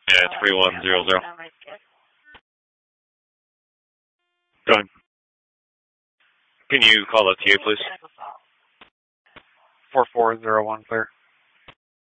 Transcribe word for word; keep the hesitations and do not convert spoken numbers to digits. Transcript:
Yeah, three one zero zero. Go ahead. Can you call the T A, please? four four zero one, clear.